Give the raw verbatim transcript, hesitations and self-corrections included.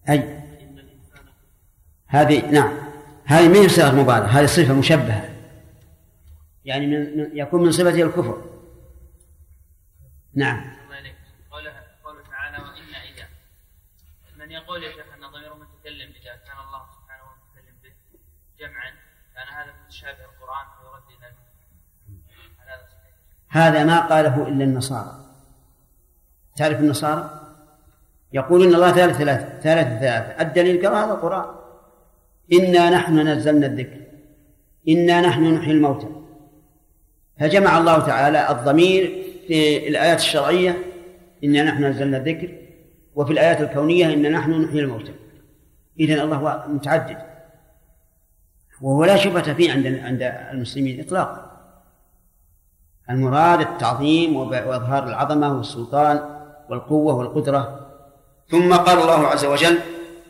أي هذه نعم، هذه ما هي صيغة مبالغة، هذه صفة مشبهة، يعني من يكون من صفته الكفر. نعم. قوله تعالى وإن إذا، من يقول يا شيخ أن ضمير متكلم إذا كان الله سبحانه متكلم به جمعا كان هذا متشابه القرآن ويرد إلى هذا ما قاله إلا النصارى. تعرف النصارى يقول إن الله ثالث ثلاثة ثالث ثلاثة، الدليل قال هذا القرآن، إنا نحن نزلنا الذكر إنا نحن نحيي الموتى، فجمع الله تعالى الضمير في الآيات الشرعية إنا نحن نزلنا الذكر، وفي الآيات الكونية إنا نحن نحيي الموتى. إذن الله متعدد، وهو لا شبهة فيه عند عند المسلمين إطلاقا. المراد التعظيم وإظهار العظمة والسلطان والقوة والقدرة. ثم قال الله عز وجل